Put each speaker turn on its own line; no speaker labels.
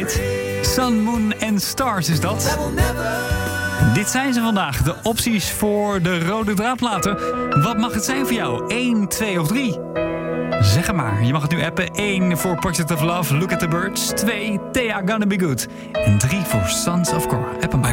tijd. Sun, Moon en Stars is dat. Dit zijn ze vandaag, de opties voor de rode draadplaten. Wat mag het zijn voor jou? 1, 2 of 3? Zeg het maar. Je mag het nu appen. 1 voor Portrait of Love, Look at the Birds. 2, Thea Gonna Be Good. En 3 voor Sons of Korah. App hem bij.